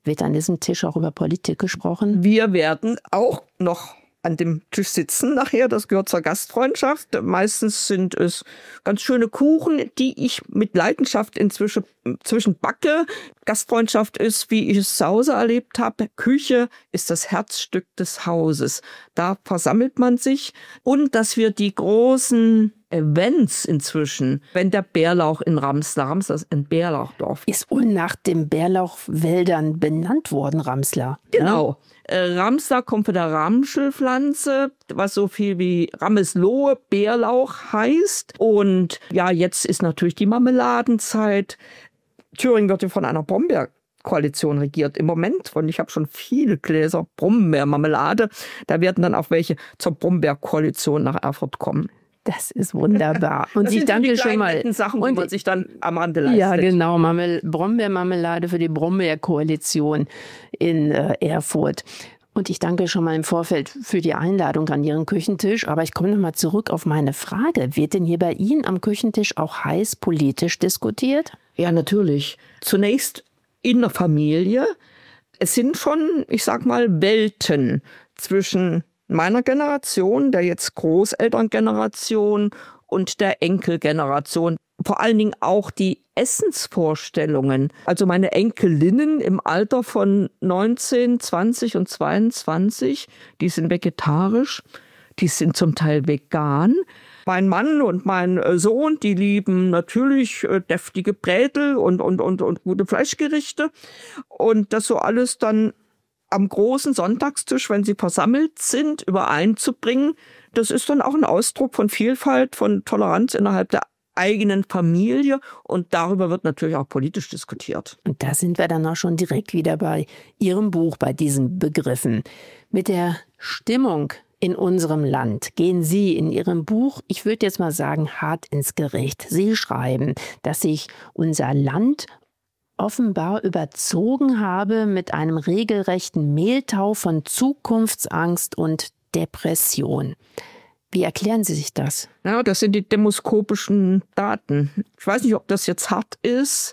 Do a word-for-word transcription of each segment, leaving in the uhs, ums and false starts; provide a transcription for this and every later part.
Wird an diesem Tisch auch über Politik gesprochen? Wir werden auch noch an dem Tisch sitzen nachher. Das gehört zur Gastfreundschaft. Meistens sind es ganz schöne Kuchen, die ich mit Leidenschaft inzwischen zwischen backe. Gastfreundschaft ist, wie ich es zu Hause erlebt habe. Küche ist das Herzstück des Hauses. Da versammelt man sich. Und dass wir die großen Events inzwischen, wenn der Bärlauch in Ramsler, Ramsler ist ein Bärlauchdorf. Ist wohl nach den Bärlauchwäldern benannt worden, Ramsler. Genau. Äh, Ramsler kommt von der Ramschelpflanze, was so viel wie Rameslohe, Bärlauch heißt. Und ja, jetzt ist natürlich die Marmeladenzeit. Thüringen wird ja von einer Brombeerkoalition regiert im Moment. Und ich habe schon viele Gläser Brombeermarmelade. Da werden dann auch welche zur Brombeerkoalition nach Erfurt kommen. Das ist wunderbar. Und das ich sind danke die schon mal. Sachen, und die man sich dann am Rande leistet. Ja, genau. Marmel- Brombeermarmelade für die Brombeerkoalition in äh, Erfurt. Und ich danke schon mal im Vorfeld für die Einladung an Ihren Küchentisch. Aber ich komme noch mal zurück auf meine Frage. Wird denn hier bei Ihnen am Küchentisch auch heiß politisch diskutiert? Ja, natürlich. Zunächst in der Familie. Es sind schon, ich sag mal, Welten zwischen meiner Generation, der jetzt Großelterngeneration und der Enkelgeneration. Vor allen Dingen auch die Essensvorstellungen. Also meine Enkelinnen im Alter von neunzehn, zwanzig und zweiundzwanzig, die sind vegetarisch, die sind zum Teil vegan. Mein Mann und mein Sohn, die lieben natürlich deftige Brätel und, und, und, und gute Fleischgerichte. Und das so alles dann am großen Sonntagstisch, wenn sie versammelt sind, übereinzubringen, das ist dann auch ein Ausdruck von Vielfalt, von Toleranz innerhalb der eigenen Familie. Und darüber wird natürlich auch politisch diskutiert. Und da sind wir dann auch schon direkt wieder bei Ihrem Buch, bei diesen Begriffen. Mit der Stimmung in unserem Land gehen Sie in Ihrem Buch, ich würde jetzt mal sagen, hart ins Gericht. Sie schreiben, dass sich unser Land offenbar überzogen habe mit einem regelrechten Mehltau von Zukunftsangst und Depression. Wie erklären Sie sich das? Ja, das sind die demoskopischen Daten. Ich weiß nicht, ob das jetzt hart ist,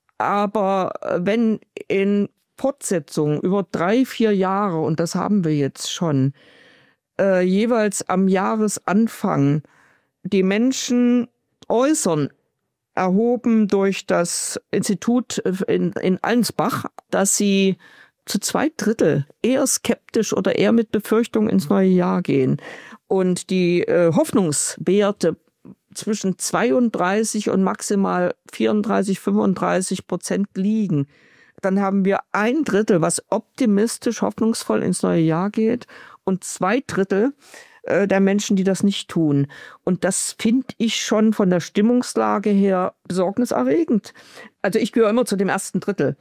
aber wenn in Fortsetzung über drei, vier Jahre, und das haben wir jetzt schon, äh, jeweils am Jahresanfang die Menschen äußern, erhoben durch das Institut in, in Allensbach, dass sie zu zwei Drittel eher skeptisch oder eher mit Befürchtung ins neue Jahr gehen. Und die äh, Hoffnungswerte zwischen zweiunddreißig und maximal vierunddreißig, fünfunddreißig Prozent liegen. Dann haben wir ein Drittel, was optimistisch, hoffnungsvoll ins neue Jahr geht, und zwei Drittel der Menschen, die das nicht tun. Und das finde ich schon von der Stimmungslage her besorgniserregend. Also ich gehöre immer zu dem ersten Drittel,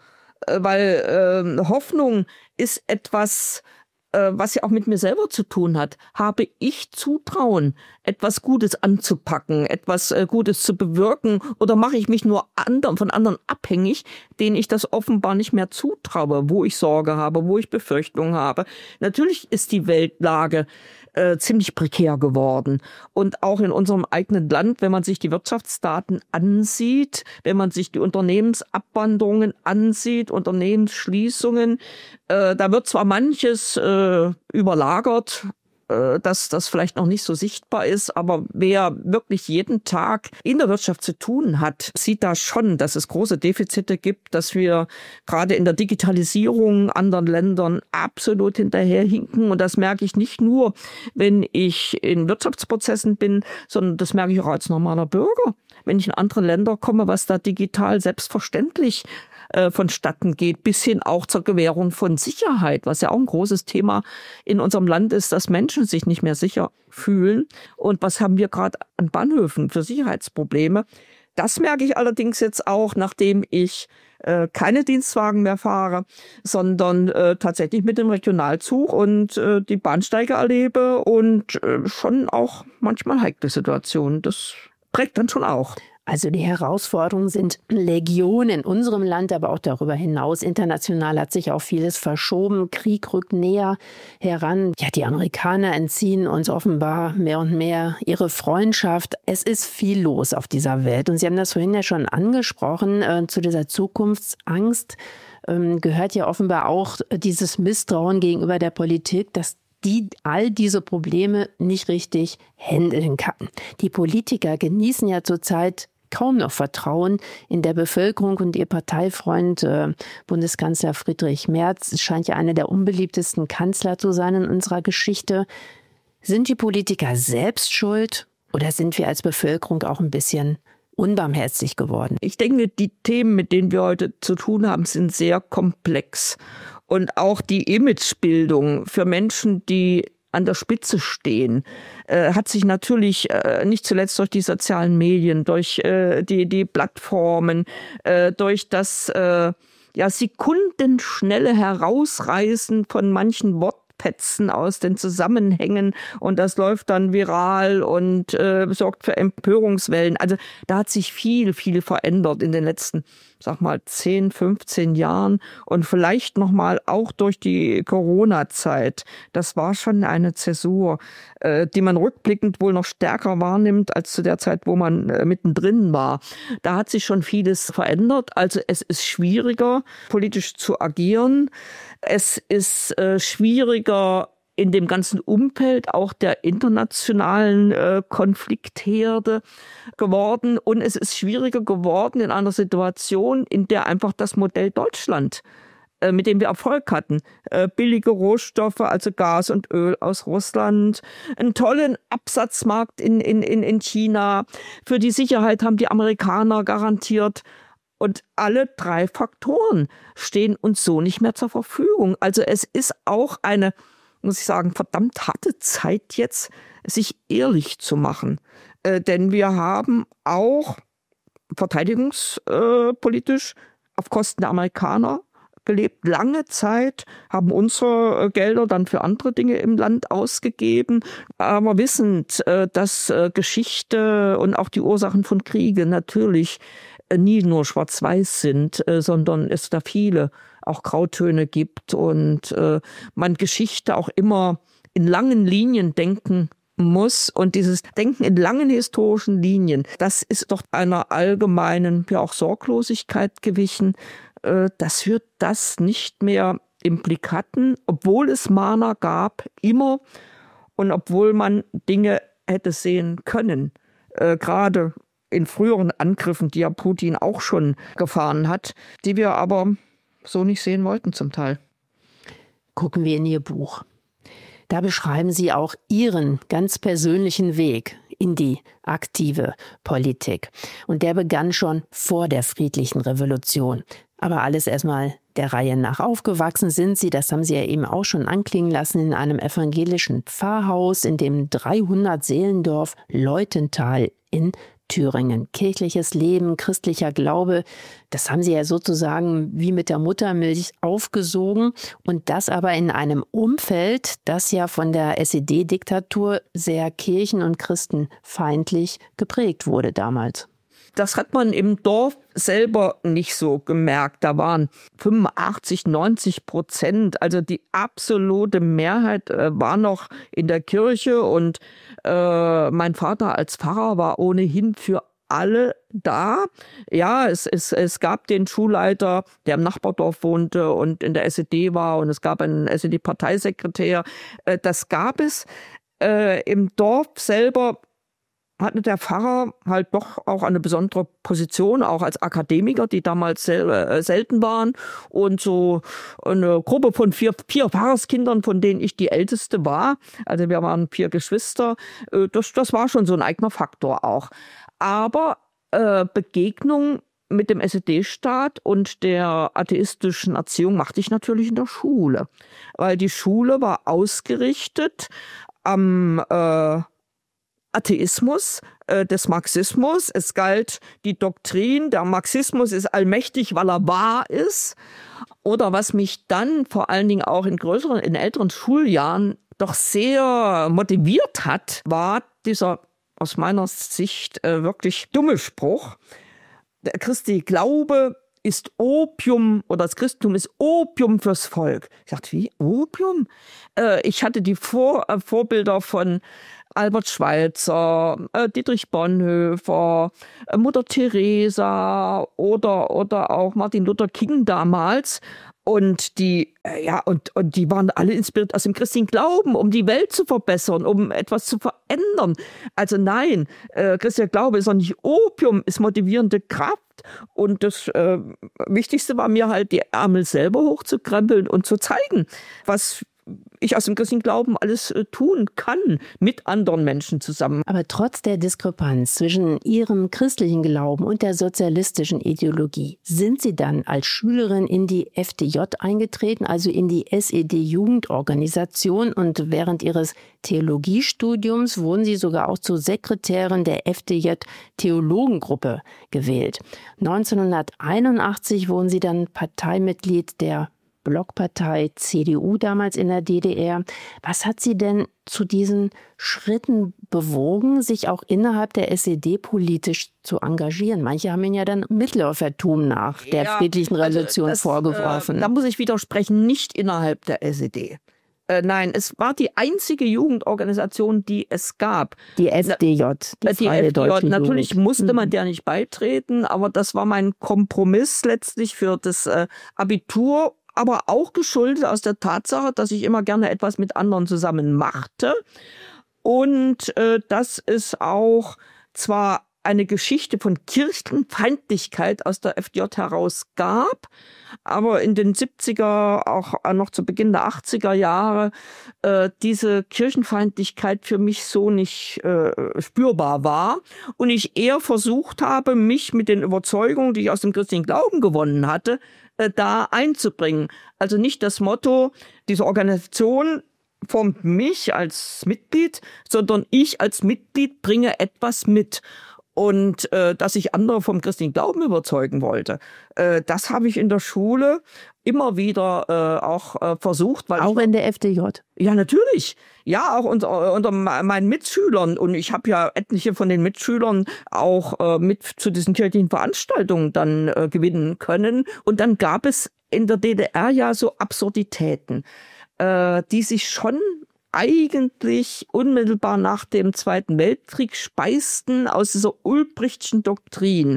weil äh, Hoffnung ist etwas, äh, was ja auch mit mir selber zu tun hat. Habe ich Zutrauen, etwas Gutes anzupacken, etwas äh, Gutes zu bewirken, oder mache ich mich nur anderen, von anderen abhängig, denen ich das offenbar nicht mehr zutraue, wo ich Sorge habe, wo ich Befürchtungen habe. Natürlich ist die Weltlage Äh, ziemlich prekär geworden. Und auch in unserem eigenen Land, wenn man sich die Wirtschaftsdaten ansieht, wenn man sich die Unternehmensabwanderungen ansieht, Unternehmensschließungen, äh, da wird zwar manches äh, überlagert, äh, dass das vielleicht noch nicht so sichtbar ist, aber wer wirklich jeden Tag in der Wirtschaft zu tun hat, sieht da schon, dass es große Defizite gibt, dass wir gerade in der Digitalisierung anderen Ländern absolut hinterherhinken. Und das merke ich nicht nur, wenn ich in Wirtschaftsprozessen bin, sondern das merke ich auch als normaler Bürger. Wenn ich in andere Länder komme, was da digital selbstverständlich äh, vonstatten geht, bis hin auch zur Gewährung von Sicherheit, was ja auch ein großes Thema in unserem Land ist, dass Menschen sich nicht mehr sicher fühlen. Und was haben wir gerade an Bahnhöfen für Sicherheitsprobleme? Das merke ich allerdings jetzt auch, nachdem ich äh, keine Dienstwagen mehr fahre, sondern äh, tatsächlich mit dem Regionalzug und äh, die Bahnsteige erlebe und äh, schon auch manchmal heikle Situationen. Das prägt dann schon auch. Also die Herausforderungen sind Legion in unserem Land, aber auch darüber hinaus. International hat sich auch vieles verschoben. Krieg rückt näher heran. Ja, die Amerikaner entziehen uns offenbar mehr und mehr ihre Freundschaft. Es ist viel los auf dieser Welt. Und Sie haben das vorhin ja schon angesprochen, äh, zu dieser Zukunftsangst. ähm, gehört ja offenbar auch dieses Misstrauen gegenüber der Politik, dass die all diese Probleme nicht richtig handeln kann. Die Politiker genießen ja zurzeit kaum noch Vertrauen in der Bevölkerung und ihr Parteifreund äh, Bundeskanzler Friedrich Merz scheint ja einer der unbeliebtesten Kanzler zu sein in unserer Geschichte. Sind die Politiker selbst schuld oder sind wir als Bevölkerung auch ein bisschen unbarmherzig geworden? Ich denke, die Themen, mit denen wir heute zu tun haben, sind sehr komplex. Und auch die Imagebildung für Menschen, die an der Spitze stehen, äh, hat sich natürlich äh, nicht zuletzt durch die sozialen Medien, durch äh, die, die Plattformen, äh, durch das äh, ja, sekundenschnelle Herausreißen von manchen Wortpetzen aus den Zusammenhängen und das läuft dann viral und äh, sorgt für Empörungswellen. Also da hat sich viel, viel verändert in den letzten, sag mal, zehn, fünfzehn Jahren und vielleicht nochmal auch durch die Corona-Zeit. Das war schon eine Zäsur, äh, die man rückblickend wohl noch stärker wahrnimmt als zu der Zeit, wo man äh, mittendrin war. Da hat sich schon vieles verändert. Also es ist schwieriger, politisch zu agieren. Es ist äh, schwieriger, in dem ganzen Umfeld auch der internationalen äh, Konfliktherde geworden. Und es ist schwieriger geworden in einer Situation, in der einfach das Modell Deutschland, äh, mit dem wir Erfolg hatten, äh, billige Rohstoffe, also Gas und Öl aus Russland, einen tollen Absatzmarkt in, in, in, in China, für die Sicherheit haben die Amerikaner garantiert. Und alle drei Faktoren stehen uns so nicht mehr zur Verfügung. Also es ist auch eine, muss ich sagen, verdammt harte Zeit jetzt, sich ehrlich zu machen. Äh, denn wir haben auch verteidigungspolitisch äh, auf Kosten der Amerikaner gelebt. Lange Zeit haben unsere Gelder dann für andere Dinge im Land ausgegeben. Aber wissend, äh, dass äh, Geschichte und auch die Ursachen von Kriege natürlich äh, nie nur schwarz-weiß sind, äh, sondern es da viele auch Grautöne gibt und äh, man Geschichte auch immer in langen Linien denken muss. Und dieses Denken in langen historischen Linien, das ist doch einer allgemeinen, ja auch Sorglosigkeit gewichen, äh, dass wir das nicht mehr im Blick hatten, obwohl es Mahner gab, immer und obwohl man Dinge hätte sehen können, äh, gerade in früheren Angriffen, die ja Putin auch schon gefahren hat, die wir aber so nicht sehen wollten zum Teil. Gucken wir in Ihr Buch. Da beschreiben Sie auch Ihren ganz persönlichen Weg in die aktive Politik. Und der begann schon vor der friedlichen Revolution. Aber alles erstmal der Reihe nach. Aufgewachsen sind Sie, das haben Sie ja eben auch schon anklingen lassen, in einem evangelischen Pfarrhaus in dem dreihundert Seelendorf Leutenthal in Thüringen. Kirchliches Leben, christlicher Glaube, das haben Sie ja sozusagen wie mit der Muttermilch aufgesogen und das aber in einem Umfeld, das ja von der S E D-Diktatur sehr kirchen- und christenfeindlich geprägt wurde damals. Das hat man im Dorf selber nicht so gemerkt. Da waren fünfundachtzig, neunzig Prozent, also die absolute Mehrheit äh, war noch in der Kirche und äh, mein Vater als Pfarrer war ohnehin für alle da. Ja, es, es, es gab den Schulleiter, der im Nachbardorf wohnte und in der S E D war und es gab einen S E D-Parteisekretär. Äh, das gab es. Äh, im Dorf selber hatte der Pfarrer halt doch auch eine besondere Position, auch als Akademiker, die damals sel- äh, selten waren. Und so eine Gruppe von vier, vier Pfarrerskindern, von denen ich die älteste war. Also wir waren vier Geschwister. Äh, das, das war schon so ein eigener Faktor auch. Aber äh, Begegnung mit dem S E D-Staat und der atheistischen Erziehung machte ich natürlich in der Schule. Weil die Schule war ausgerichtet am äh, Atheismus äh, des Marxismus. Es galt die Doktrin, der Marxismus ist allmächtig, weil er wahr ist. Oder was mich dann vor allen Dingen auch in größeren, in älteren Schuljahren doch sehr motiviert hat, war dieser aus meiner Sicht äh, wirklich dumme Spruch. Der Christi Glaube ist Opium oder das Christentum ist Opium fürs Volk. Ich dachte, wie? Opium? Äh, ich hatte die Vor- äh, Vorbilder von Albert Schweitzer, äh, Dietrich Bonhoeffer, äh, Mutter Teresa oder, oder auch Martin Luther King damals. Und die, äh, ja, und, und die waren alle inspiriert aus dem christlichen Glauben, um die Welt zu verbessern, um etwas zu verändern. Also nein, äh, christlicher Glaube ist auch nicht Opium, ist motivierende Kraft. Und das äh, Wichtigste war mir halt, die Ärmel selber hochzukrempeln und zu zeigen, was ich aus dem christlichen Glauben alles äh, tun kann, mit anderen Menschen zusammen. Aber trotz der Diskrepanz zwischen Ihrem christlichen Glauben und der sozialistischen Ideologie, sind Sie dann als Schülerin in die F D J eingetreten, also in die S E D-Jugendorganisation, und während Ihres Theologiestudiums wurden Sie sogar auch zur Sekretärin der F D J-Theologengruppe gewählt. neunzehnhunderteinundachtzig wurden Sie dann Parteimitglied der Blockpartei C D U damals in der D D R. Was hat Sie denn zu diesen Schritten bewogen, sich auch innerhalb der S E D politisch zu engagieren? Manche haben Ihnen ja dann Mitläufertum nach der ja, friedlichen Revolution also das, vorgeworfen. Äh, da muss ich widersprechen, nicht innerhalb der S E D. Äh, nein, es war die einzige Jugendorganisation, die es gab. Die F D J, die, die Freie Deutsche Jugend. Natürlich musste man der nicht beitreten, aber das war mein Kompromiss letztlich für das äh, Abitur, aber auch geschuldet aus der Tatsache, dass ich immer gerne etwas mit anderen zusammen machte. Und äh, dass es auch zwar eine Geschichte von Kirchenfeindlichkeit aus der F D J heraus gab, aber in den siebziger, auch noch zu Beginn der achtziger Jahre, äh, diese Kirchenfeindlichkeit für mich so nicht äh, spürbar war. Und ich eher versucht habe, mich mit den Überzeugungen, die ich aus dem christlichen Glauben gewonnen hatte, äh, da einzubringen. Also nicht das Motto, diese Organisation formt mich als Mitglied, sondern ich als Mitglied bringe etwas mit. Und äh, dass ich andere vom christlichen Glauben überzeugen wollte, äh, das habe ich in der Schule immer wieder äh, auch äh, versucht. Weil auch ich, in der F D J? Ja, natürlich. Ja, auch unter, unter meinen Mitschülern. Und ich habe ja etliche von den Mitschülern auch äh, mit zu diesen kirchlichen Veranstaltungen dann äh, gewinnen können. Und dann gab es in der D D R ja so Absurditäten, äh, die sich schon eigentlich unmittelbar nach dem Zweiten Weltkrieg speisten aus dieser Ulbrichtschen Doktrin.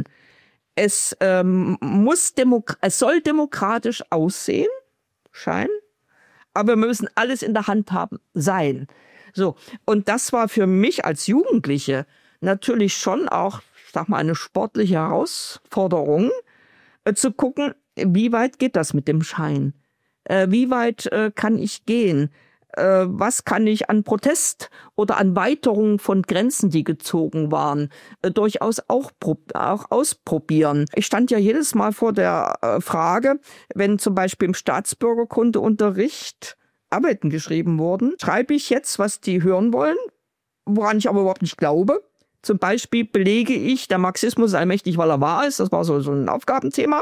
Es ähm, muss Demok- es soll demokratisch aussehen, schein, aber wir müssen alles in der Hand haben, sein. So, und das war für mich als Jugendliche natürlich schon auch, ich sag mal, eine sportliche Herausforderung, äh, zu gucken, wie weit geht das mit dem Schein? Äh, wie weit äh, kann ich gehen? Was kann ich an Protest oder an Weiterung von Grenzen, die gezogen waren, durchaus auch, auch ausprobieren. Ich stand ja jedes Mal vor der Frage, wenn zum Beispiel im Staatsbürgerkundeunterricht Arbeiten geschrieben wurden, schreibe ich jetzt, was die hören wollen, woran ich aber überhaupt nicht glaube. Zum Beispiel belege ich, der Marxismus ist allmächtig, weil er wahr ist. Das war so, so ein Aufgabenthema.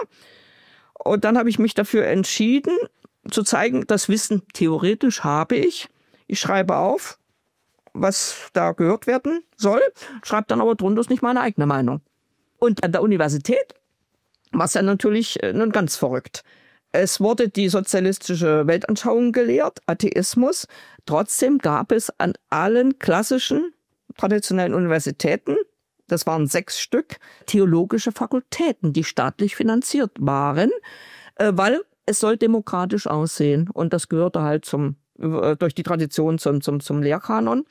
Und dann habe ich mich dafür entschieden, zu zeigen, das Wissen theoretisch habe ich. Ich schreibe auf, was da gehört werden soll, schreibe dann aber drunter, ist nicht meine eigene Meinung. Und an der Universität war es ja natürlich nun ganz verrückt. Es wurde die sozialistische Weltanschauung gelehrt, Atheismus. Trotzdem gab es an allen klassischen, traditionellen Universitäten, das waren sechs Stück, theologische Fakultäten, die staatlich finanziert waren, weil es soll demokratisch aussehen. Und das gehörte halt zum, durch die Tradition zum, zum, zum Lehrkanon.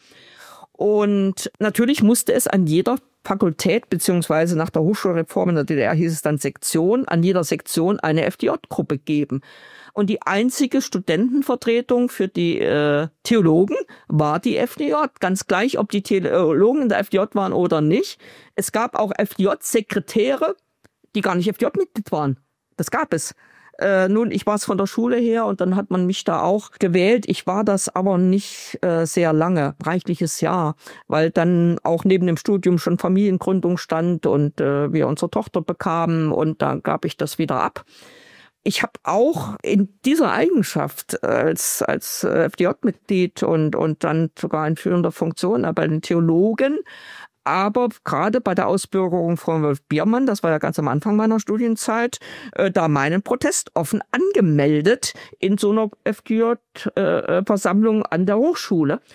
Und natürlich musste es an jeder Fakultät, beziehungsweise nach der Hochschulreform in der D D R hieß es dann Sektion, an jeder Sektion eine F D J-Gruppe geben. Und die einzige Studentenvertretung für die äh, Theologen war die F D J. Ganz gleich, ob die Theologen in der F D J waren oder nicht. Es gab auch F D J-Sekretäre, die gar nicht F D J-Mitglied waren. Das gab es. Äh, nun, ich war es von der Schule her und dann hat man mich da auch gewählt. Ich war das aber nicht äh, sehr lange, reichliches Jahr, weil dann auch neben dem Studium schon Familiengründung stand und äh, wir unsere Tochter bekamen und da gab ich das wieder ab. Ich habe auch in dieser Eigenschaft als als F D J-Mitglied und und dann sogar in führender Funktion bei den Theologen, aber gerade bei der Ausbürgerung von Wolf Biermann, das war ja ganz am Anfang meiner Studienzeit, äh, da meinen Protest offen angemeldet in so einer F D J-Versammlung an der Hochschule.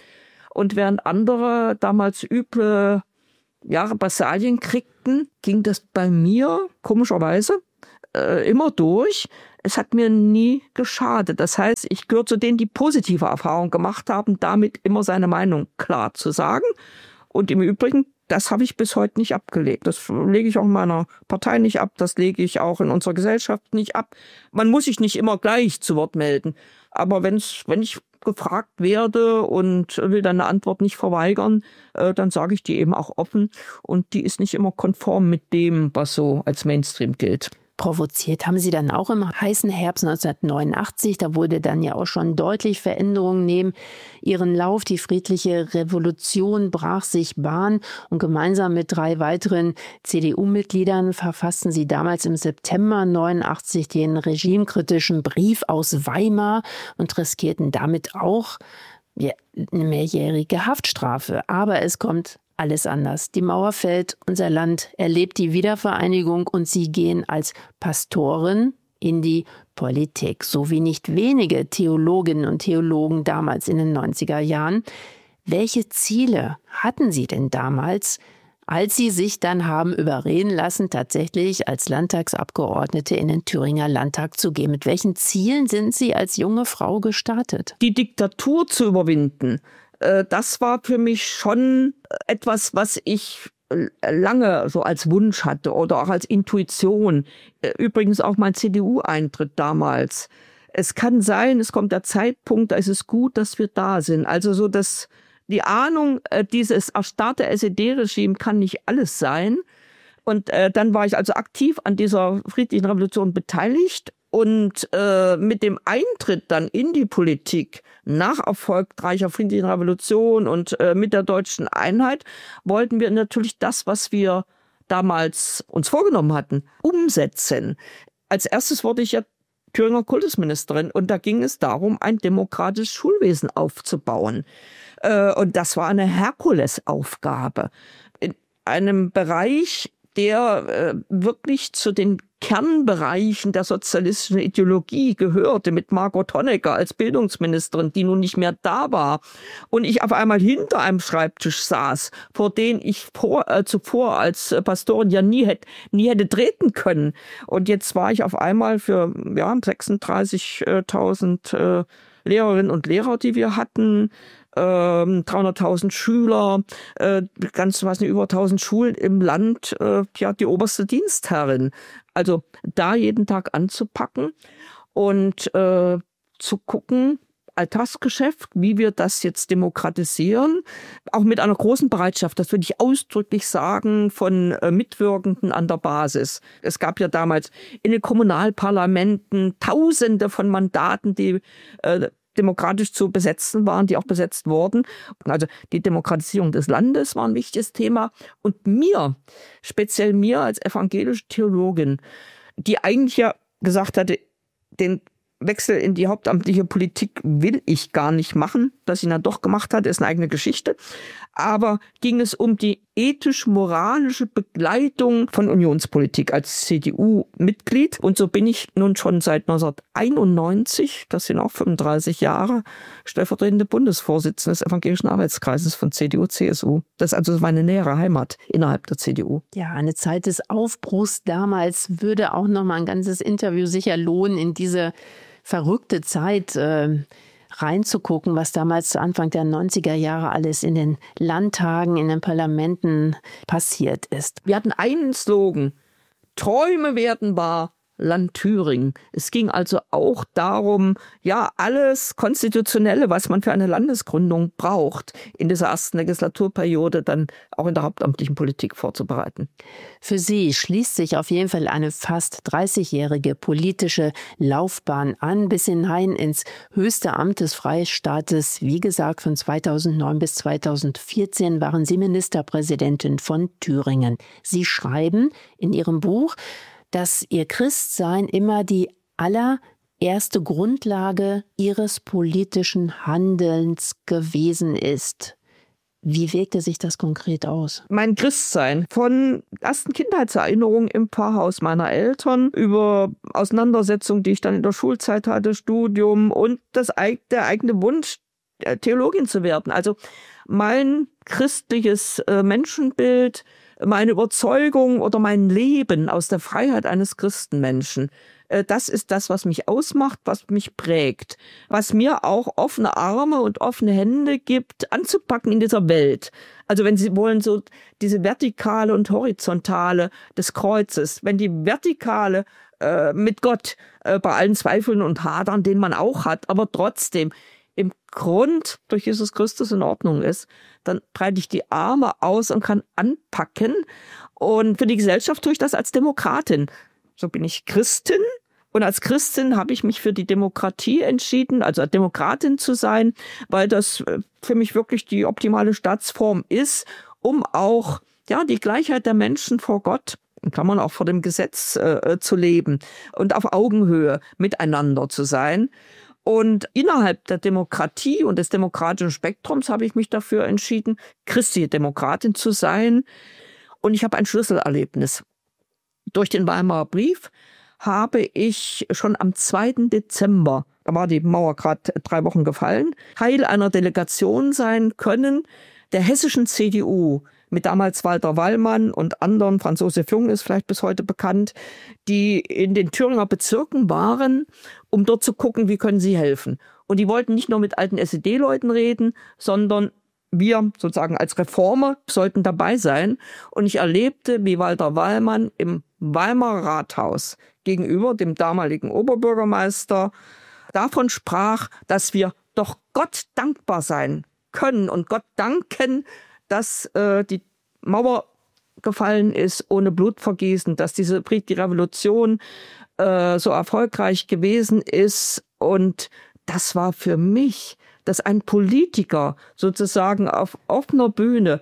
Und während andere damals üble ja, Repressalien kriegten, ging das bei mir komischerweise äh, immer durch. Es hat mir nie geschadet. Das heißt, ich gehöre zu denen, die positive Erfahrungen gemacht haben, damit immer seine Meinung klar zu sagen. Und im Übrigen, das habe ich bis heute nicht abgelegt. Das lege ich auch in meiner Partei nicht ab. Das lege ich auch in unserer Gesellschaft nicht ab. Man muss sich nicht immer gleich zu Wort melden. Aber wenn's, wenn ich gefragt werde und will dann eine Antwort nicht verweigern, äh, dann sage ich die eben auch offen. Und die ist nicht immer konform mit dem, was so als Mainstream gilt. Provoziert haben Sie dann auch im heißen Herbst neunzehnhundertneunundachtzig. Da wurde dann ja auch schon deutlich Veränderungen nehmen ihren Lauf. Die friedliche Revolution brach sich Bahn und gemeinsam mit drei weiteren C D U-Mitgliedern verfassten Sie damals im September neunundachtzig den regimekritischen Brief aus Weimar und riskierten damit auch ja, eine mehrjährige Haftstrafe. Aber es kommt alles anders. Die Mauer fällt, unser Land erlebt die Wiedervereinigung und Sie gehen als Pastorin in die Politik. So wie nicht wenige Theologinnen und Theologen damals in den neunziger Jahren. Welche Ziele hatten Sie denn damals, als Sie sich dann haben überreden lassen, tatsächlich als Landtagsabgeordnete in den Thüringer Landtag zu gehen? Mit welchen Zielen sind Sie als junge Frau gestartet? Die Diktatur zu überwinden. Das war für mich schon etwas, was ich lange so als Wunsch hatte oder auch als Intuition. Übrigens auch mein C D U-Eintritt damals. Es kann sein, es kommt der Zeitpunkt, da ist es gut, dass wir da sind. Also so, dass die Ahnung, dieses erstarrte S E D-Regime kann nicht alles sein. Und äh, dann war ich also aktiv an dieser friedlichen Revolution beteiligt. Und äh, mit dem Eintritt dann in die Politik nach erfolgreicher friedlichen Revolution und äh, mit der deutschen Einheit wollten wir natürlich das, was wir damals uns vorgenommen hatten, umsetzen. Als erstes wurde ich ja Thüringer Kultusministerin und da ging es darum, ein demokratisches Schulwesen aufzubauen. Äh, und das war eine Herkulesaufgabe in einem Bereich, der äh, wirklich zu den Kernbereichen der sozialistischen Ideologie gehörte, mit Margot Honecker als Bildungsministerin, die nun nicht mehr da war. Und ich auf einmal hinter einem Schreibtisch saß, vor den ich vor, äh, zuvor als Pastorin ja nie hätte, nie hätte treten können. Und jetzt war ich auf einmal für ja, sechsunddreißigtausend äh, Lehrerinnen und Lehrer, die wir hatten, ähm, dreihunderttausend Schüler, äh, ganz was nicht über tausend Schulen im Land, äh, ja die oberste Dienstherrin. Also da jeden Tag anzupacken und äh, zu gucken, Alltagsgeschäft, wie wir das jetzt demokratisieren, auch mit einer großen Bereitschaft, das würde ich ausdrücklich sagen, von äh, Mitwirkenden an der Basis. Es gab ja damals in den Kommunalparlamenten Tausende von Mandaten, die äh, demokratisch zu besetzen waren, die auch besetzt wurden. Also die Demokratisierung des Landes war ein wichtiges Thema. Und mir, speziell mir als evangelische Theologin, die eigentlich ja gesagt hatte, den Wechsel in die hauptamtliche Politik will ich gar nicht machen. Dass ich ihn dann doch gemacht hat, ist eine eigene Geschichte. Aber ging es um die ethisch-moralische Begleitung von Unionspolitik als C D U-Mitglied. Und so bin ich nun schon seit neunzehnhunderteinundneunzig, das sind auch fünfunddreißig Jahre, stellvertretende Bundesvorsitzende des Evangelischen Arbeitskreises von C D U C S U. Das ist also meine nähere Heimat innerhalb der C D U. Ja, eine Zeit des Aufbruchs damals würde auch noch mal ein ganzes Interview sicher lohnen, in diese verrückte Zeit äh, reinzugucken, was damals zu Anfang der neunziger Jahre alles in den Landtagen, in den Parlamenten passiert ist. Wir hatten einen Slogan: Träume werden wahr, Land Thüringen. Es ging also auch darum, ja, alles Konstitutionelle, was man für eine Landesgründung braucht, in dieser ersten Legislaturperiode dann auch in der hauptamtlichen Politik vorzubereiten. Für Sie schließt sich auf jeden Fall eine fast dreißigjährige politische Laufbahn an, bis hinein ins höchste Amt des Freistaates. Wie gesagt, von zweitausendneun bis zweitausendvierzehn waren Sie Ministerpräsidentin von Thüringen. Sie schreiben in Ihrem Buch, dass Ihr Christsein immer die allererste Grundlage Ihres politischen Handelns gewesen ist. Wie wirkte sich das konkret aus? Mein Christsein, von ersten Kindheitserinnerungen im Pfarrhaus meiner Eltern über Auseinandersetzungen, die ich dann in der Schulzeit hatte, Studium und das, der eigene Wunsch, Theologin zu werden. Also mein christliches Menschenbild, meine Überzeugung oder mein Leben aus der Freiheit eines Christenmenschen, das ist das, was mich ausmacht, was mich prägt, was mir auch offene Arme und offene Hände gibt, anzupacken in dieser Welt. Also wenn Sie wollen, so diese Vertikale und Horizontale des Kreuzes, wenn die Vertikale äh, mit Gott äh, bei allen Zweifeln und Hadern, den man auch hat, aber trotzdem im Grund durch Jesus Christus in Ordnung ist, dann breite ich die Arme aus und kann anpacken. Und für die Gesellschaft tue ich das als Demokratin. So bin ich Christin und als Christin habe ich mich für die Demokratie entschieden, also Demokratin zu sein, weil das für mich wirklich die optimale Staatsform ist, um auch ja die Gleichheit der Menschen vor Gott, kann man auch vor dem Gesetz äh, zu leben und auf Augenhöhe miteinander zu sein. Und innerhalb der Demokratie und des demokratischen Spektrums habe ich mich dafür entschieden, christliche Demokratin zu sein. Und ich habe ein Schlüsselerlebnis. Durch den Weimarer Brief habe ich schon am zweiten Dezember, da war die Mauer gerade drei Wochen gefallen, Teil einer Delegation sein können der hessischen C D U mit damals Walter Wallmann und anderen, Franz Josef Jung ist vielleicht bis heute bekannt, die in den Thüringer Bezirken waren, um dort zu gucken, wie können sie helfen. Und die wollten nicht nur mit alten S E D-Leuten reden, sondern wir sozusagen als Reformer sollten dabei sein. Und ich erlebte, wie Walter Wallmann im Weimarer Rathaus gegenüber dem damaligen Oberbürgermeister davon sprach, dass wir doch Gott dankbar sein können und Gott danken, dass äh, die Mauer gefallen ist ohne Blutvergießen, dass diese die Revolution äh, so erfolgreich gewesen ist. Und das war für mich, dass ein Politiker sozusagen auf offener Bühne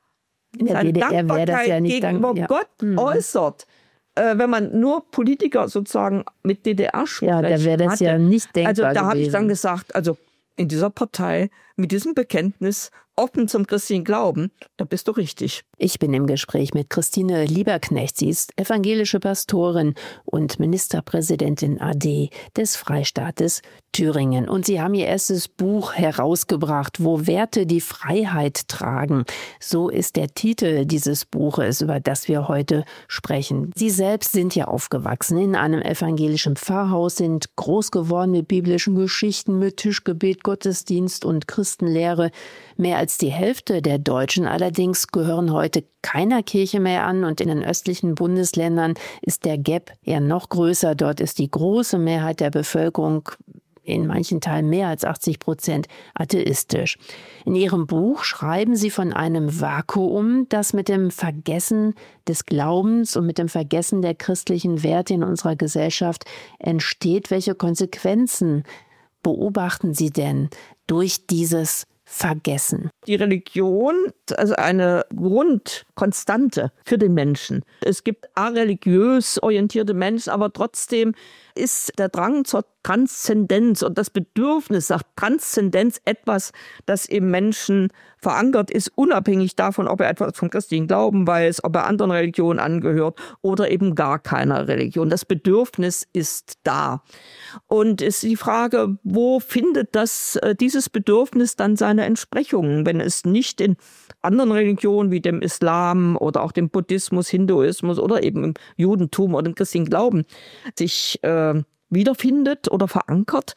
in der D D R wäre das ja nicht gegenüber dank, ja. Gott mhm. äußert. Äh, wenn man nur Politiker sozusagen mit D D R spricht. Ja, da wäre das hatte. ja nicht denkbar Also da habe ich gewesen. dann gesagt, also in dieser Partei mit diesem Bekenntnis offen zum christlichen Glauben, da bist du richtig. Ich bin im Gespräch mit Christine Lieberknecht. Sie ist evangelische Pastorin und Ministerpräsidentin A D des Freistaates Thüringen. Und Sie haben Ihr erstes Buch herausgebracht, Wo Werte die Freiheit tragen. So ist der Titel dieses Buches, über das wir heute sprechen. Sie selbst sind ja aufgewachsen in einem evangelischen Pfarrhaus, sind groß geworden mit biblischen Geschichten, mit Tischgebet, Gottesdienst und Christenlehre. Mehr als die Hälfte der Deutschen allerdings gehören heute keiner Kirche mehr an und in den östlichen Bundesländern ist der Gap eher noch größer. Dort ist die große Mehrheit der Bevölkerung, in manchen Teilen mehr als achtzig Prozent, atheistisch. In Ihrem Buch schreiben Sie von einem Vakuum, das mit dem Vergessen des Glaubens und mit dem Vergessen der christlichen Werte in unserer Gesellschaft entsteht. Welche Konsequenzen beobachten Sie denn durch dieses Vergessen? Die Religion ist also eine Grundkonstante für den Menschen. Es gibt areligiös orientierte Menschen, aber trotzdem ist der Drang zur Transzendenz und das Bedürfnis nach Transzendenz etwas, das im Menschen verankert ist, unabhängig davon, ob er etwas vom christlichen Glauben weiß, ob er anderen Religionen angehört oder eben gar keiner Religion. Das Bedürfnis ist da. Und es ist die Frage, wo findet das, dieses Bedürfnis dann seine Entsprechungen, wenn es nicht in anderen Religionen wie dem Islam oder auch dem Buddhismus, Hinduismus oder eben im Judentum oder im christlichen Glauben sich äh, wiederfindet oder verankert.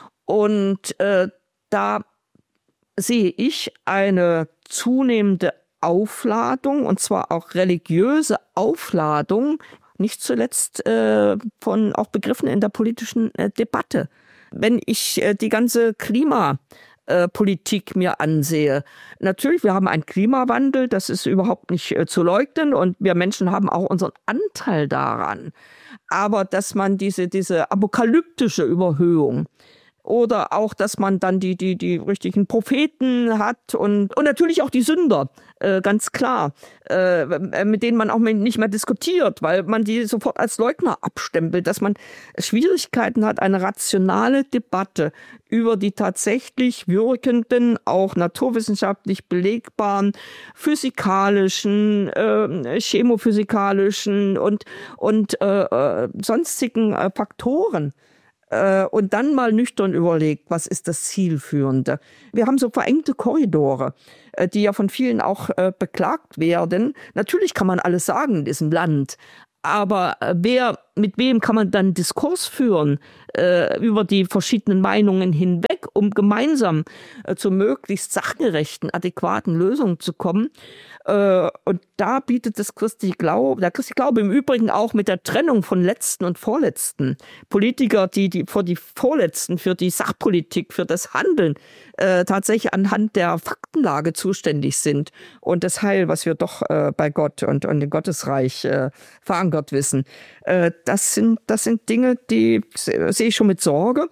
Und äh, da sehe ich eine zunehmende Aufladung, und zwar auch religiöse Aufladung, nicht zuletzt äh, von auch Begriffen in der politischen äh, Debatte. Wenn ich äh, die ganze Klima Äh, Politik mir ansehe. Natürlich, wir haben einen Klimawandel, das ist überhaupt nicht äh, zu leugnen und wir Menschen haben auch unseren Anteil daran. Aber dass man diese, diese apokalyptische Überhöhung oder auch, dass man dann die, die, die richtigen Propheten hat und, und natürlich auch die Sünder, äh, ganz klar, äh, mit denen man auch nicht mehr diskutiert, weil man die sofort als Leugner abstempelt, dass man Schwierigkeiten hat, eine rationale Debatte über die tatsächlich wirkenden, auch naturwissenschaftlich belegbaren, physikalischen, äh, chemophysikalischen und, und äh, äh, sonstigen äh, Faktoren äh, und dann mal nüchtern überlegt, was ist das Zielführende. Wir haben so verengte Korridore, äh, die ja von vielen auch äh, beklagt werden. Natürlich kann man alles sagen in diesem Land, aber äh, wer, mit wem kann man dann Diskurs führen äh, über die verschiedenen Meinungen hinweg, um gemeinsam äh, zu möglichst sachgerechten, adäquaten Lösungen zu kommen? Äh, und da bietet das christliche Glaube, der christliche Glaube im Übrigen auch mit der Trennung von Letzten und Vorletzten. Politiker, die, die für die Vorletzten, für die Sachpolitik, für das Handeln äh, tatsächlich anhand der Faktenlage zuständig sind und das Heil, was wir doch äh, bei Gott und, und im Gottesreich äh, verankert wissen. Äh, das sind, das sind Dinge, die sehe ich schon mit Sorge.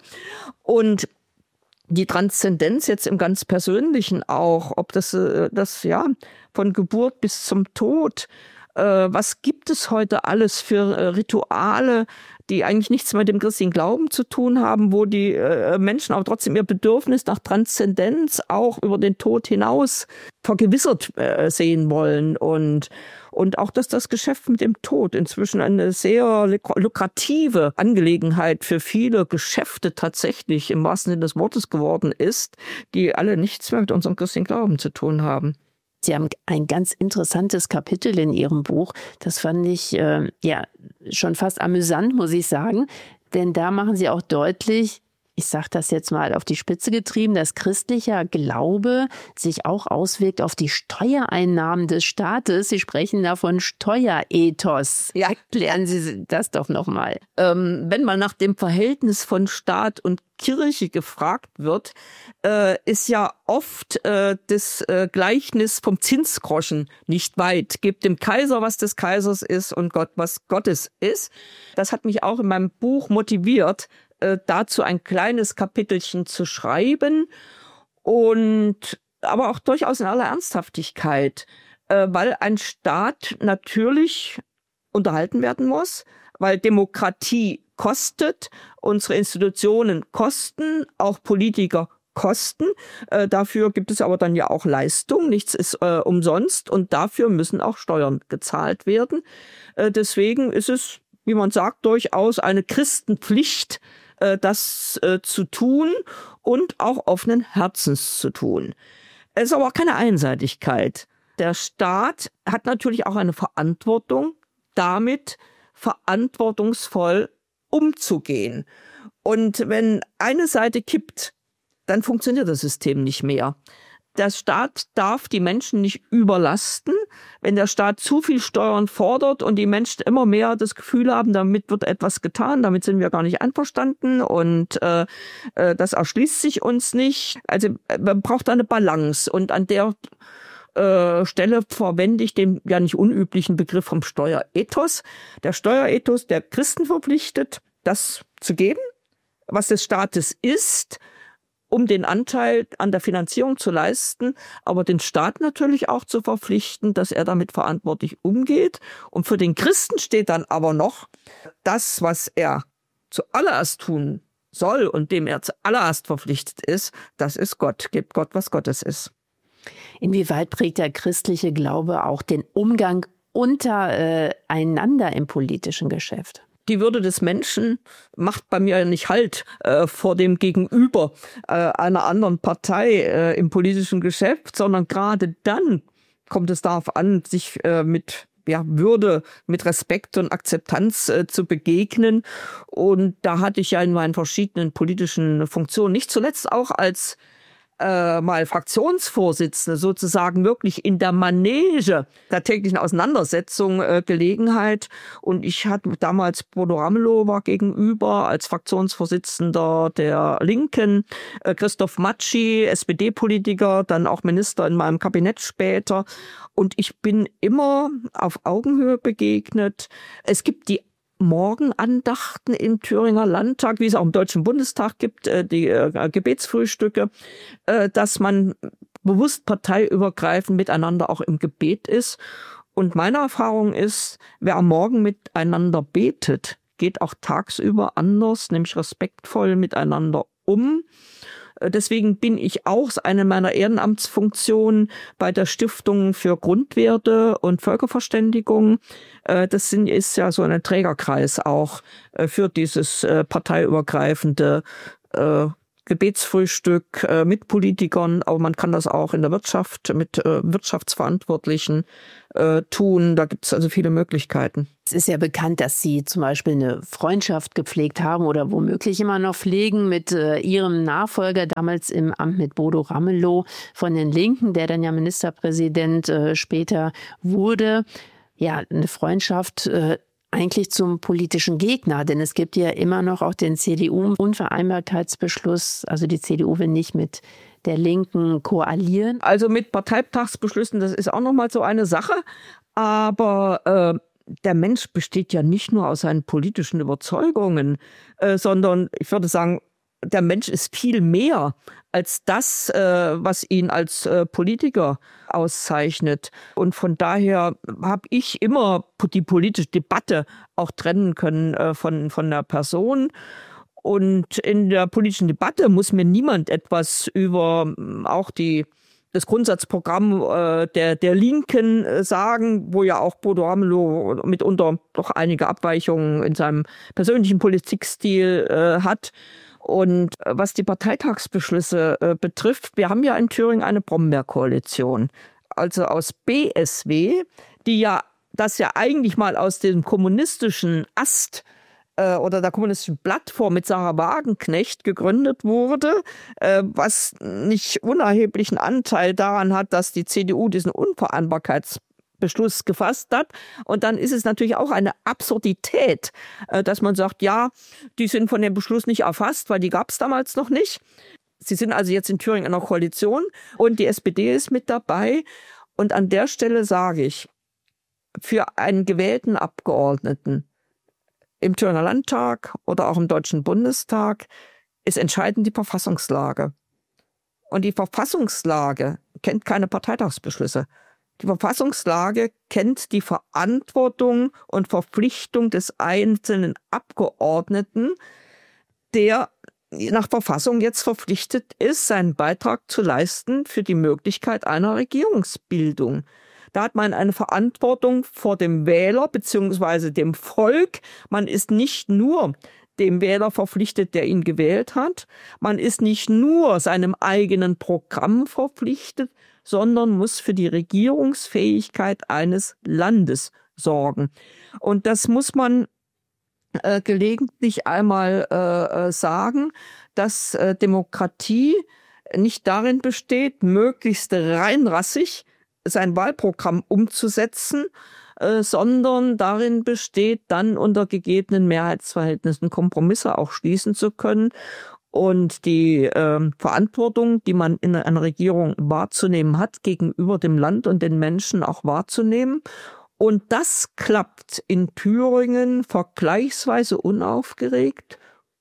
Und die Transzendenz jetzt im ganz Persönlichen auch, ob das, das ja von Geburt bis zum Tod, äh, was gibt es heute alles für äh, Rituale, die eigentlich nichts mit dem christlichen Glauben zu tun haben, wo die äh, Menschen aber trotzdem ihr Bedürfnis nach Transzendenz auch über den Tod hinaus vergewissert äh, sehen wollen. Und, und auch, dass das Geschäft mit dem Tod inzwischen eine sehr lukrative Angelegenheit für viele Geschäfte tatsächlich im wahrsten Sinne des Wortes geworden ist, die alle nichts mehr mit unserem christlichen Glauben zu tun haben. Sie haben ein ganz interessantes Kapitel in Ihrem Buch. Das fand ich äh, ja schon fast amüsant, muss ich sagen. Denn da machen Sie auch deutlich, ich sage das jetzt mal auf die Spitze getrieben, dass christlicher Glaube sich auch auswirkt auf die Steuereinnahmen des Staates. Sie sprechen da von Steuerethos. Ja, erklären Sie das doch nochmal. Ähm, wenn man nach dem Verhältnis von Staat und Kirche gefragt wird, äh, ist ja oft äh, das äh, Gleichnis vom Zinsgroschen nicht weit. Gebt dem Kaiser, was des Kaisers ist und Gott, was Gottes ist. Das hat mich auch in meinem Buch motiviert, äh, dazu ein kleines Kapitelchen zu schreiben und aber auch durchaus in aller Ernsthaftigkeit, äh, weil ein Staat natürlich unterhalten werden muss, weil Demokratie kostet, unsere Institutionen kosten, auch Politiker kosten. Äh, dafür gibt es aber dann ja auch Leistung, nichts ist äh, umsonst und dafür müssen auch Steuern gezahlt werden. Äh, deswegen ist es, wie man sagt, durchaus eine Christenpflicht, äh, das äh, zu tun und auch offenen Herzens zu tun. Es ist aber auch keine Einseitigkeit. Der Staat hat natürlich auch eine Verantwortung, damit verantwortungsvoll umzugehen. Und wenn eine Seite kippt, dann funktioniert das System nicht mehr. Der Staat darf die Menschen nicht überlasten. Wenn der Staat zu viel Steuern fordert und die Menschen immer mehr das Gefühl haben, damit wird etwas getan, damit sind wir gar nicht einverstanden und äh, äh, das erschließt sich uns nicht. Also man braucht da eine Balance und an der Äh, Stelle verwende ich den ja nicht unüblichen Begriff vom Steuerethos. Der Steuerethos, der Christen verpflichtet, das zu geben, was des Staates ist, um den Anteil an der Finanzierung zu leisten, aber den Staat natürlich auch zu verpflichten, dass er damit verantwortlich umgeht. Und für den Christen steht dann aber noch, das, was er zuallererst tun soll und dem er zuallererst verpflichtet ist, das ist Gott. Gebt Gott, was Gottes ist. Inwieweit prägt der christliche Glaube auch den Umgang untereinander äh, im politischen Geschäft? Die Würde des Menschen macht bei mir nicht Halt äh, vor dem Gegenüber äh, einer anderen Partei äh, im politischen Geschäft, sondern gerade dann kommt es darauf an, sich äh, mit ja, Würde, mit Respekt und Akzeptanz äh, zu begegnen. Und da hatte ich ja in meinen verschiedenen politischen Funktionen, nicht zuletzt auch als Äh, mal Fraktionsvorsitzende sozusagen wirklich in der Manege der täglichen Auseinandersetzung äh, Gelegenheit. Und ich hatte damals Bodo Ramelow war gegenüber als Fraktionsvorsitzender der Linken, äh, Christoph Matschi, S P D-Politiker, dann auch Minister in meinem Kabinett später. Und ich bin immer auf Augenhöhe begegnet. Es gibt die Morgenandachten im Thüringer Landtag, wie es auch im Deutschen Bundestag gibt, die Gebetsfrühstücke, dass man bewusst parteiübergreifend miteinander auch im Gebet ist. Und meine Erfahrung ist, wer am Morgen miteinander betet, geht auch tagsüber anders, nämlich respektvoll miteinander um. Deswegen bin ich auch eine meiner Ehrenamtsfunktionen bei der Stiftung für Grundwerte und Völkerverständigung. Das sind, ist ja so ein Trägerkreis auch für dieses parteiübergreifende Gebetsfrühstück äh, mit Politikern, aber man kann das auch in der Wirtschaft mit äh, Wirtschaftsverantwortlichen äh, tun. Da gibt es also viele Möglichkeiten. Es ist ja bekannt, dass Sie zum Beispiel eine Freundschaft gepflegt haben oder womöglich immer noch pflegen mit äh, Ihrem Nachfolger damals im Amt, mit Bodo Ramelow von den Linken, der dann ja Ministerpräsident äh, später wurde. Ja, eine Freundschaft äh, eigentlich zum politischen Gegner, denn es gibt ja immer noch auch den C D U-Unvereinbarkeitsbeschluss. Also die C D U will nicht mit der Linken koalieren. Also mit Parteitagsbeschlüssen, das ist auch nochmal so eine Sache. Aber äh, der Mensch besteht ja nicht nur aus seinen politischen Überzeugungen, äh, sondern ich würde sagen, der Mensch ist viel mehr als das, äh, was ihn als äh, Politiker auszeichnet. Und von daher habe ich immer die politische Debatte auch trennen können äh, von, von der Person. Und in der politischen Debatte muss mir niemand etwas über äh, auch die das Grundsatzprogramm äh, der, der Linken äh, sagen, wo ja auch Bodo Ramelow mitunter doch einige Abweichungen in seinem persönlichen Politikstil äh, hat. Und was die Parteitagsbeschlüsse äh, betrifft, wir haben ja in Thüringen eine Brombeerkoalition, also aus B S W, die ja das ja eigentlich mal aus dem kommunistischen Ast äh, oder der kommunistischen Plattform mit Sarah Wagenknecht gegründet wurde, äh, was nicht unerheblichen Anteil daran hat, dass die C D U diesen Unvereinbarkeitsbeschluss gefasst hat. Und dann ist es natürlich auch eine Absurdität, dass man sagt, ja, die sind von dem Beschluss nicht erfasst, weil die gab es damals noch nicht. Sie sind also jetzt in Thüringen in einer Koalition und die S P D ist mit dabei. Und an der Stelle sage ich, für einen gewählten Abgeordneten im Thüringer Landtag oder auch im Deutschen Bundestag ist entscheidend die Verfassungslage. Und die Verfassungslage kennt keine Parteitagsbeschlüsse. Die Verfassungslage kennt die Verantwortung und Verpflichtung des einzelnen Abgeordneten, der nach Verfassung jetzt verpflichtet ist, seinen Beitrag zu leisten für die Möglichkeit einer Regierungsbildung. Da hat man eine Verantwortung vor dem Wähler bzw. dem Volk. Man ist nicht nur dem Wähler verpflichtet, der ihn gewählt hat. Man ist nicht nur seinem eigenen Programm verpflichtet, sondern muss für die Regierungsfähigkeit eines Landes sorgen. Und das muss man äh, gelegentlich einmal äh, sagen, dass äh, Demokratie nicht darin besteht, möglichst reinrassig sein Wahlprogramm umzusetzen, äh, sondern darin besteht, dann unter gegebenen Mehrheitsverhältnissen Kompromisse auch schließen zu können. Und die äh, Verantwortung, die man in einer Regierung wahrzunehmen hat, gegenüber dem Land und den Menschen auch wahrzunehmen. Und das klappt in Thüringen vergleichsweise unaufgeregt,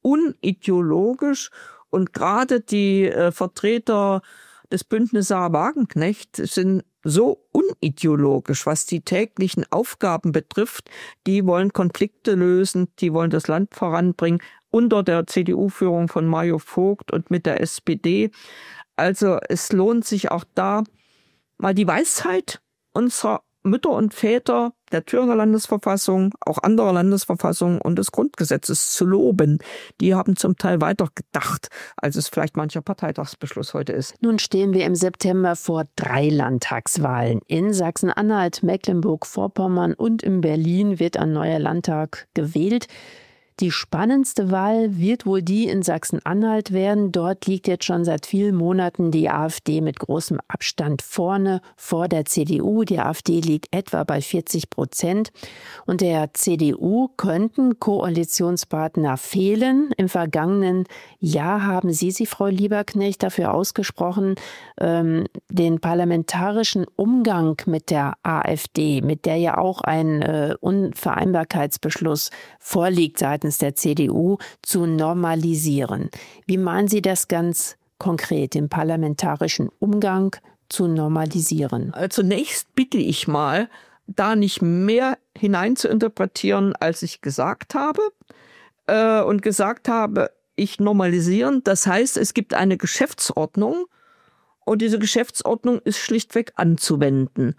unideologisch. Und gerade die äh, Vertreter des Bündnisses Sarah Wagenknecht sind so unideologisch, was die täglichen Aufgaben betrifft. Die wollen Konflikte lösen, die wollen das Land voranbringen, unter der C D U-Führung von Mario Vogt und mit der S P D. Also es lohnt sich auch da mal die Weisheit unserer Mütter und Väter der Thüringer Landesverfassung, auch anderer Landesverfassungen und des Grundgesetzes zu loben. Die haben zum Teil weiter gedacht, als es vielleicht mancher Parteitagsbeschluss heute ist. Nun stehen wir im September vor drei Landtagswahlen. In Sachsen-Anhalt, Mecklenburg-Vorpommern und in Berlin wird ein neuer Landtag gewählt. Die spannendste Wahl wird wohl die in Sachsen-Anhalt werden. Dort liegt jetzt schon seit vielen Monaten die AfD mit großem Abstand vorne vor der C D U. Die AfD liegt etwa bei vierzig Prozent. Und der C D U könnten Koalitionspartner fehlen. Im vergangenen Jahr haben Sie sich, Frau Lieberknecht, dafür ausgesprochen, ähm, den parlamentarischen Umgang mit der AfD, mit der ja auch ein äh, Unvereinbarkeitsbeschluss vorliegt seitens der C D U, zu normalisieren. Wie meinen Sie das ganz konkret, den parlamentarischen Umgang zu normalisieren? Zunächst bitte ich mal, da nicht mehr hinein zu interpretieren, als ich gesagt habe. Äh, und gesagt habe, ich normalisieren. Das heißt, es gibt eine Geschäftsordnung und diese Geschäftsordnung ist schlichtweg anzuwenden.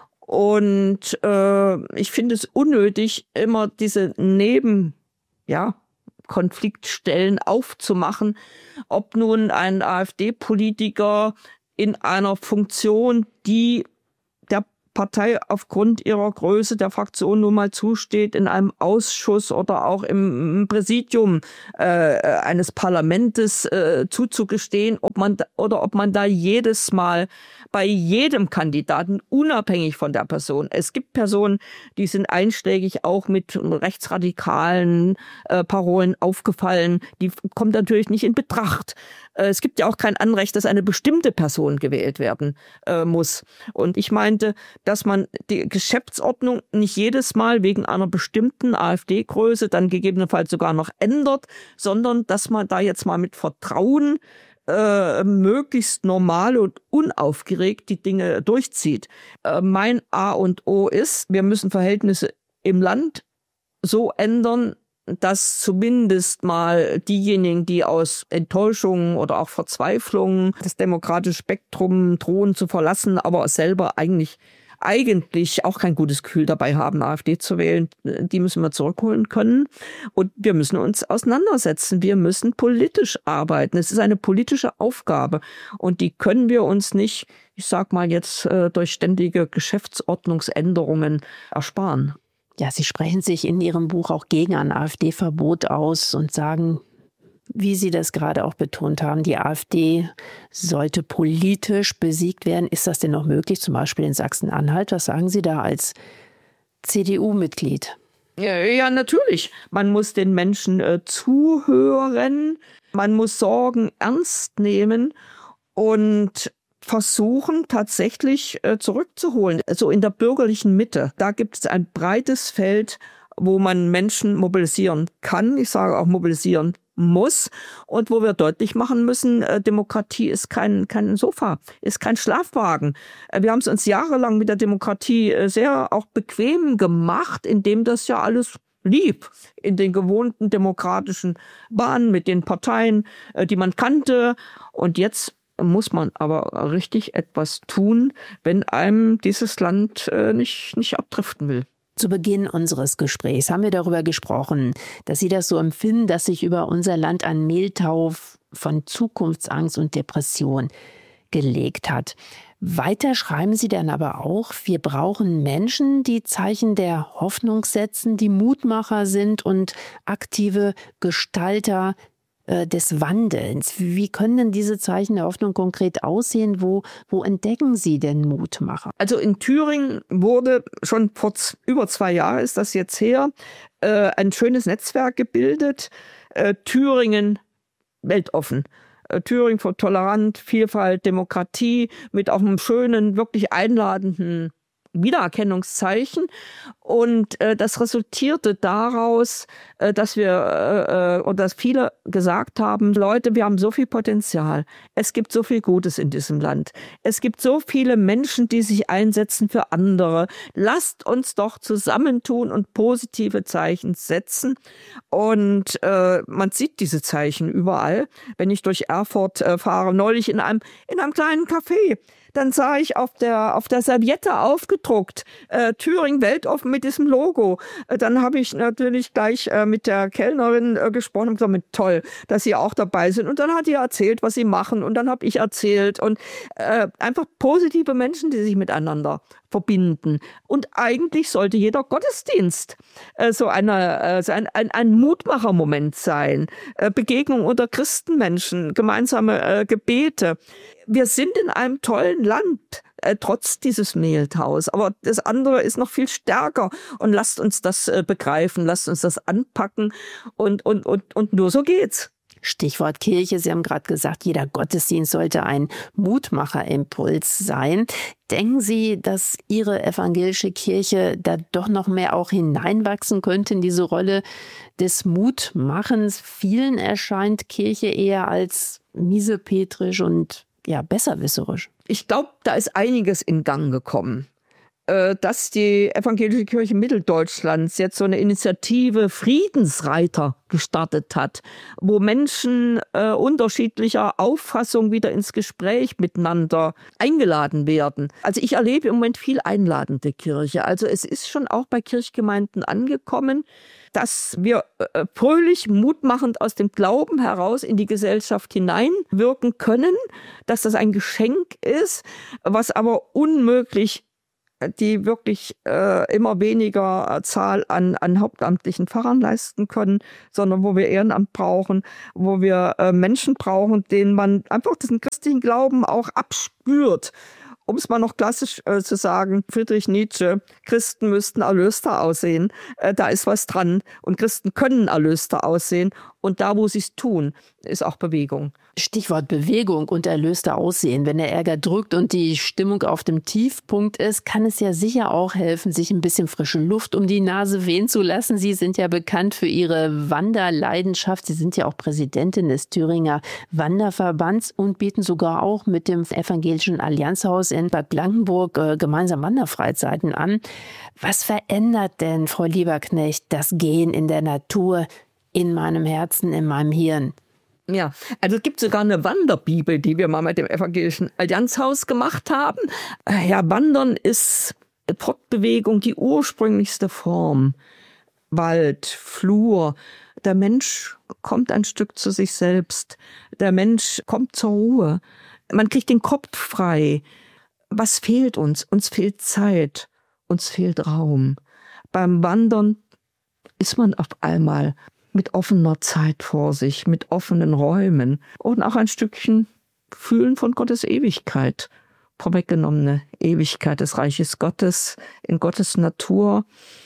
Und äh, ich finde es unnötig, immer diese Neben, ja, Konfliktstellen aufzumachen, ob nun ein AfD-Politiker in einer Funktion, die der Partei aufgrund ihrer Größe der Fraktion nun mal zusteht, in einem Ausschuss oder auch im Präsidium äh, eines Parlamentes äh, zuzugestehen, ob man da, oder ob man da jedes Mal bei jedem Kandidaten, unabhängig von der Person. Es gibt Personen, die sind einschlägig auch mit rechtsradikalen äh, Parolen aufgefallen. Die kommt natürlich nicht in Betracht. Äh, es gibt ja auch kein Anrecht, dass eine bestimmte Person gewählt werden äh, muss. Und ich meinte, dass man die Geschäftsordnung nicht jedes Mal wegen einer bestimmten AfD-Größe dann gegebenenfalls sogar noch ändert, sondern dass man da jetzt mal mit Vertrauen Äh, möglichst normal und unaufgeregt die Dinge durchzieht. Äh, mein A und O ist, wir müssen Verhältnisse im Land so ändern, dass zumindest mal diejenigen, die aus Enttäuschung oder auch Verzweiflung das demokratische Spektrum drohen zu verlassen, aber selber eigentlich eigentlich auch kein gutes Gefühl dabei haben, AfD zu wählen, die müssen wir zurückholen können. Und wir müssen uns auseinandersetzen. Wir müssen politisch arbeiten. Es ist eine politische Aufgabe. Und die können wir uns nicht, ich sag mal jetzt, durch ständige Geschäftsordnungsänderungen ersparen. Ja, Sie sprechen sich in Ihrem Buch auch gegen ein AfD-Verbot aus und sagen, wie Sie das gerade auch betont haben, die AfD sollte politisch besiegt werden. Ist das denn noch möglich, zum Beispiel in Sachsen-Anhalt? Was sagen Sie da als C D U-Mitglied? Ja, ja, natürlich. Man muss den Menschen äh, zuhören, man muss Sorgen ernst nehmen und versuchen tatsächlich äh, zurückzuholen. So in der bürgerlichen Mitte, da gibt es ein breites Feld, wo man Menschen mobilisieren kann. Ich sage auch mobilisieren muss und wo wir deutlich machen müssen, äh, Demokratie ist kein, kein Sofa, ist kein Schlafwagen. Äh, wir haben es uns jahrelang mit der Demokratie äh, sehr auch bequem gemacht, indem das ja alles lief in den gewohnten demokratischen Bahnen mit den Parteien, äh, die man kannte. Und jetzt muss man aber richtig etwas tun, wenn einem dieses Land äh, nicht, nicht abdriften will. Zu Beginn unseres Gesprächs haben wir darüber gesprochen, dass Sie das so empfinden, dass sich über unser Land ein Mehltau von Zukunftsangst und Depression gelegt hat. Weiter schreiben Sie dann aber auch, wir brauchen Menschen, die Zeichen der Hoffnung setzen, die Mutmacher sind und aktive Gestalter des Wandelns. Wie können denn diese Zeichen der Hoffnung konkret aussehen? Wo, wo entdecken Sie denn Mutmacher? Also in Thüringen wurde schon vor z- über zwei Jahren, ist das jetzt her, äh, ein schönes Netzwerk gebildet. Äh, Thüringen weltoffen. Äh, Thüringen für Toleranz, Vielfalt, Demokratie mit auch einem schönen, wirklich einladenden Wiedererkennungszeichen. Und äh, das resultierte daraus, äh, dass wir äh, oder dass viele gesagt haben, Leute, wir haben so viel Potenzial. Es gibt so viel Gutes in diesem Land. Es gibt so viele Menschen, die sich einsetzen für andere. Lasst uns doch zusammentun und positive Zeichen setzen. Und äh, man sieht diese Zeichen überall. Wenn ich durch Erfurt äh, fahre, neulich in einem in einem kleinen Café, dann sah ich auf der auf der Serviette aufgedruckt, äh, Thüringen weltoffen mit diesem Logo. Äh, dann habe ich natürlich gleich äh, mit der Kellnerin äh, gesprochen und gesagt, mit, toll, dass Sie auch dabei sind. Und dann hat die erzählt, was sie machen. Und dann habe ich erzählt. Und äh, einfach positive Menschen, die sich miteinander verbinden. Und eigentlich sollte jeder Gottesdienst äh, so, eine, äh, so ein, ein, ein Mutmachermoment sein. Äh, Begegnung unter Christenmenschen, gemeinsame äh, Gebete. Wir sind in einem tollen Land, äh, trotz dieses Mehltaus. Aber das andere ist noch viel stärker. Und lasst uns das äh, begreifen, lasst uns das anpacken. Und, und, und, und nur so geht's. Stichwort Kirche. Sie haben gerade gesagt, jeder Gottesdienst sollte ein Mutmacherimpuls sein. Denken Sie, dass Ihre evangelische Kirche da doch noch mehr auch hineinwachsen könnte in diese Rolle des Mutmachens? Vielen erscheint Kirche eher als miesepetrisch und ja besserwisserisch. Ich glaube, da ist einiges in Gang gekommen. dass die Evangelische Kirche Mitteldeutschlands jetzt so eine Initiative Friedensreiter gestartet hat, wo Menschen äh, unterschiedlicher Auffassung wieder ins Gespräch miteinander eingeladen werden. Also ich erlebe im Moment viel einladende Kirche. Also es ist schon auch bei Kirchgemeinden angekommen, dass wir äh, fröhlich, mutmachend aus dem Glauben heraus in die Gesellschaft hineinwirken können, dass das ein Geschenk ist, was aber unmöglich die wirklich äh, immer weniger Zahl an, an hauptamtlichen Pfarrern leisten können, sondern wo wir Ehrenamt brauchen, wo wir äh, Menschen brauchen, denen man einfach diesen christlichen Glauben auch abspürt. Um es mal noch klassisch äh, zu sagen, Friedrich Nietzsche, Christen müssten erlöster aussehen. Äh, da ist was dran. Und Christen können erlöster aussehen. Und da, wo sie es tun, ist auch Bewegung. Stichwort Bewegung und erlöster Aussehen. Wenn der Ärger drückt und die Stimmung auf dem Tiefpunkt ist, kann es ja sicher auch helfen, sich ein bisschen frische Luft um die Nase wehen zu lassen. Sie sind ja bekannt für Ihre Wanderleidenschaft. Sie sind ja auch Präsidentin des Thüringer Wanderverbands und bieten sogar auch mit dem Evangelischen Allianzhaus in Bad Blankenburg äh, gemeinsam Wanderfreizeiten an. Was verändert denn, Frau Lieberknecht, das Gehen in der Natur in meinem Herzen, in meinem Hirn? Ja, also es gibt sogar eine Wanderbibel, die wir mal mit dem Evangelischen Allianzhaus gemacht haben. Ja, Wandern ist Fortbewegung, die ursprünglichste Form. Wald, Flur. Der Mensch kommt ein Stück zu sich selbst. Der Mensch kommt zur Ruhe. Man kriegt den Kopf frei. Was fehlt uns? Uns fehlt Zeit. Uns fehlt Raum. Beim Wandern ist man auf einmal mit offener Zeit vor sich, mit offenen Räumen und auch ein Stückchen Fühlen von Gottes Ewigkeit, vorweggenommene Ewigkeit des Reiches Gottes, in Gottes Natur.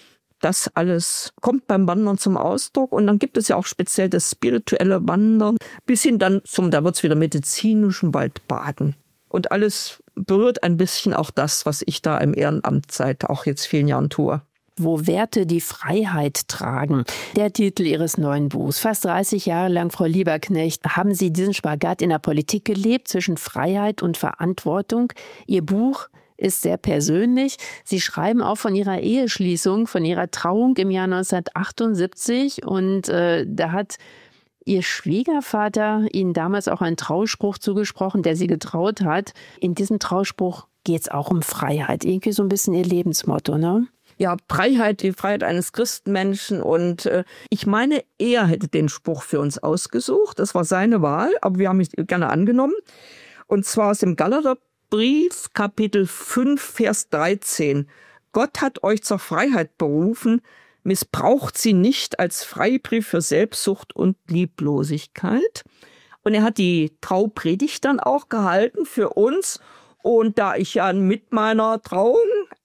Das alles kommt beim Wandern zum Ausdruck und dann gibt es ja auch speziell das spirituelle Wandern, bis hin dann zum, da wird es wieder medizinischen Waldbaden. Und alles berührt ein bisschen auch das, was ich da im Ehrenamt seit auch jetzt vielen Jahren tue. Wo Werte die Freiheit tragen. Der Titel Ihres neuen Buchs. Fast dreißig Jahre lang, Frau Lieberknecht, haben Sie diesen Spagat in der Politik gelebt zwischen Freiheit und Verantwortung. Ihr Buch ist sehr persönlich. Sie schreiben auch von Ihrer Eheschließung, von Ihrer Trauung im Jahr neunzehnhundertachtundsiebzig. Und äh, da hat Ihr Schwiegervater Ihnen damals auch einen Trauspruch zugesprochen, der Sie getraut hat. In diesem Trauspruch geht es auch um Freiheit. Irgendwie so ein bisschen Ihr Lebensmotto, ne? Ja, Freiheit, die Freiheit eines Christenmenschen. Und äh, ich meine, er hätte den Spruch für uns ausgesucht. Das war seine Wahl, aber wir haben ihn gerne angenommen. Und zwar aus dem Galaterbrief, Kapitel fünf, Vers dreizehn. Gott hat euch zur Freiheit berufen, missbraucht sie nicht als Freibrief für Selbstsucht und Lieblosigkeit. Und er hat die Traupredigt dann auch gehalten für uns. Und da ich ja mit meiner Trauung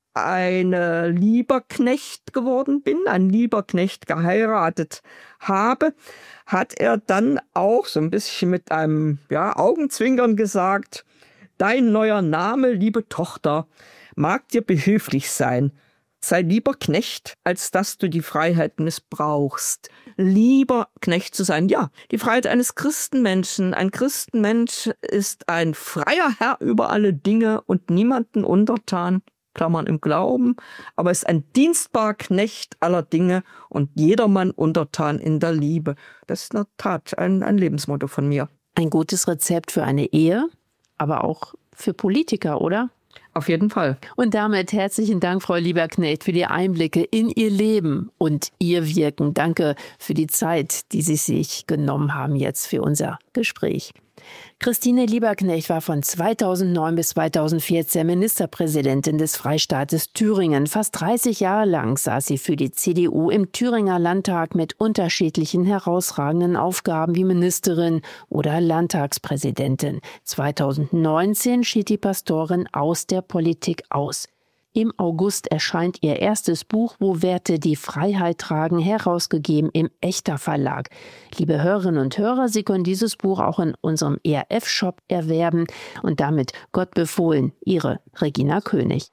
eine Lieberknecht geworden bin, ein Lieberknecht geheiratet habe, hat er dann auch so ein bisschen mit einem ja, Augenzwinkern gesagt, dein neuer Name, liebe Tochter, mag dir behilflich sein. Sei lieber Knecht, als dass du die Freiheit missbrauchst. Lieber Knecht zu sein. Ja, die Freiheit eines Christenmenschen. Ein Christenmensch ist ein freier Herr über alle Dinge und niemanden untertan. Klammern im Glauben, aber ist ein dienstbarer Knecht aller Dinge und jedermann untertan in der Liebe. Das ist in der Tat ein, ein Lebensmotto von mir. Ein gutes Rezept für eine Ehe, aber auch für Politiker, oder? Auf jeden Fall. Und damit herzlichen Dank, Frau Lieberknecht, für die Einblicke in Ihr Leben und Ihr Wirken. Danke für die Zeit, die Sie sich genommen haben jetzt für unser Gespräch. Christine Lieberknecht war von zweitausendneun bis zweitausendvierzehn Ministerpräsidentin des Freistaates Thüringen. Fast dreißig Jahre lang saß sie für die C D U im Thüringer Landtag mit unterschiedlichen herausragenden Aufgaben wie Ministerin oder Landtagspräsidentin. zweitausendneunzehn schied die Pastorin aus der Politik aus. Im August erscheint ihr erstes Buch, Wo Werte die Freiheit tragen, herausgegeben im Echter Verlag. Liebe Hörerinnen und Hörer, Sie können dieses Buch auch in unserem E R F-Shop erwerben. Und damit Gott befohlen, Ihre Regina König.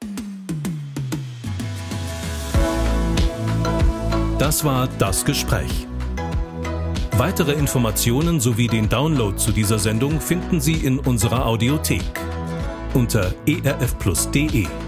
Das war Das Gespräch. Weitere Informationen sowie den Download zu dieser Sendung finden Sie in unserer Audiothek unter e r f plus punkt d e.